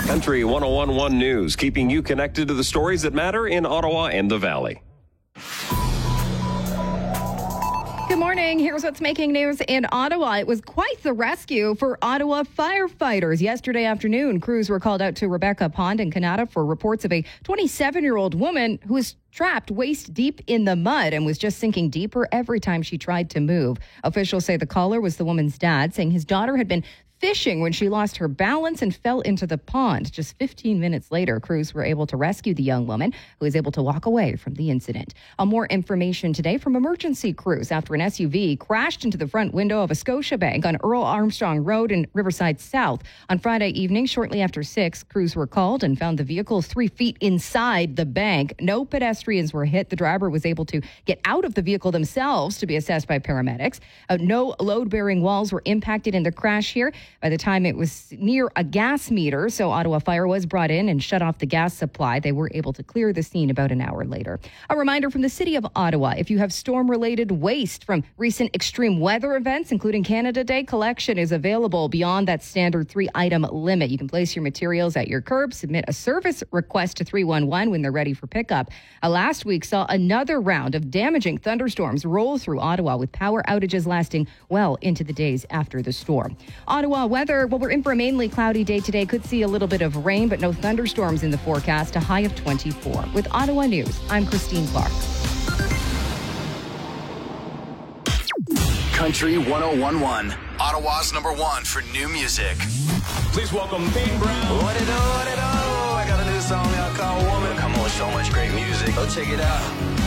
Country 101.1 News, keeping you connected to the stories that matter in Ottawa and the Valley. Good morning. Here's what's making news in Ottawa. It was quite the rescue for Ottawa firefighters. Yesterday afternoon, crews were called out to Rebecca Pond in Canada for reports of a 27-year-old woman who was trapped waist deep in the mud and was just sinking deeper every time she tried to move. Officials say the caller was the woman's dad, saying his daughter had been fishing when she lost her balance and fell into the pond. Just 15 minutes later, crews were able to rescue the young woman, who was able to walk away from the incident. More information today from emergency crews after an SUV crashed into the front window of a Scotiabank on Earl Armstrong Road in Riverside South. On Friday evening, shortly after 6, crews were called and found the vehicle 3 feet inside the bank. No pedestrians were hit. The driver was able to get out of the vehicle themselves to be assessed by paramedics. No load-bearing walls were impacted in the crash here. By the time it was near a gas meter, so Ottawa Fire was brought in and shut off the gas supply. They were able to clear the scene about an hour later. A reminder from the City of Ottawa, if you have storm-related waste from recent extreme weather events, including Canada Day, collection is available beyond that standard 3-item limit. You can place your materials at your curb, submit a service request to 311 when they're ready for pickup. Last week saw another round of damaging thunderstorms roll through Ottawa, with power outages lasting well into the days after the storm. Ottawa weather, well, we're in for a mainly cloudy day today. Could see a little bit of rain, but no thunderstorms in the forecast. A high of 24. With Ottawa News, I'm Christine Clark. Country 101.1, Ottawa's #1 for new music. Please welcome Bane Brown. What it do, what it do? I got a new song out called Woman. Come on, so much great music. Go check it out.